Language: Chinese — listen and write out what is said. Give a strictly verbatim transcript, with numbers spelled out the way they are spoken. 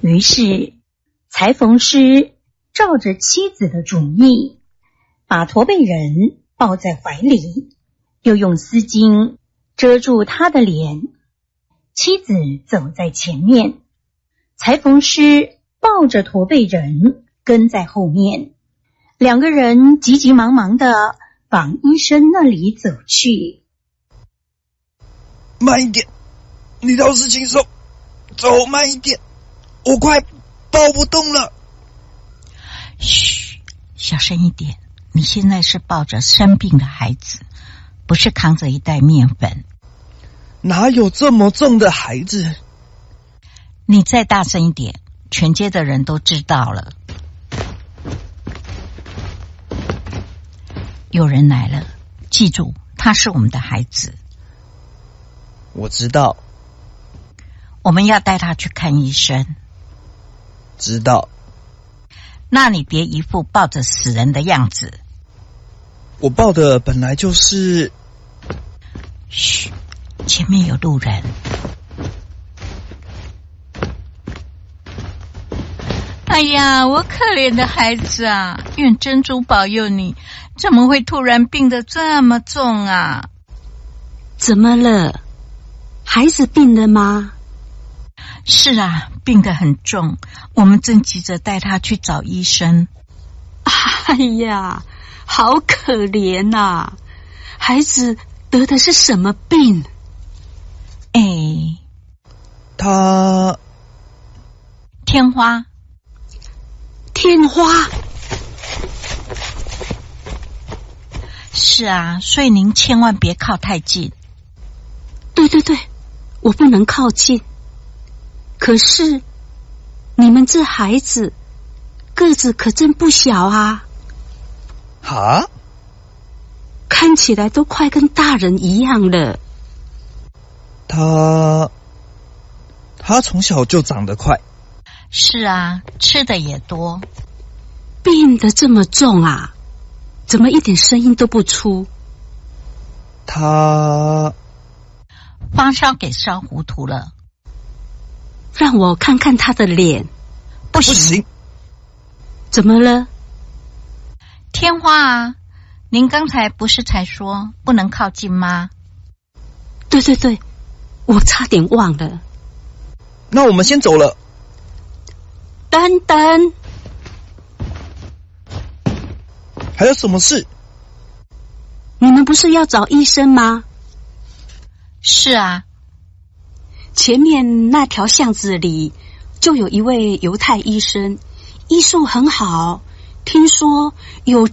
于是裁缝师照着妻子的主意，把驼背人抱在怀里，又用丝巾遮住他的脸。妻子走在前面，裁缝师抱着驼背人跟在后面，两个人急急忙忙地往医生那里走去。 慢一点，你倒是轻松，走慢一点，我快抱不动了。 嘘，小声一点，你现在是抱着生病的孩子，不是扛着一袋面粉。 哪有这么重的孩子？ 你再大声一点，全街的人都知道了。有人来了，记住，他是我们的孩子。 我知道。 我们要带他去看医生。 知道。 那你别一副抱着死人的样子。 我抱的本来就是…… 嘘，前面有路人。哎呀，我可怜的孩子啊，愿珍珠保佑你，怎么会突然病得这么重啊？ 怎么了？孩子病了吗？ 是啊，病得很重，我们正急着带他去找医生。 哎呀，好可怜啊，孩子得的是什么病？ 哎， 他天花。 天花。 是啊，所以您千万别靠太近。 对对对，我不能靠近。可是你们这孩子个子可真不小啊。 哈？ 看起来都快跟大人一样了。 他他从小就长得快。 是啊，吃的也多。 病得这么重啊，怎么一点声音都不出？ 他发烧给烧糊涂了。 让我看看他的脸。 不行。 不行。 怎么了？ 天花啊，您刚才不是才说不能靠近吗？ 对对对，我差点忘了。 那我们先走了。 等等。 还有什么事？ 你们不是要找医生吗？ 是啊。 前面那条巷子里就有一位犹太医生，医术很好，听说有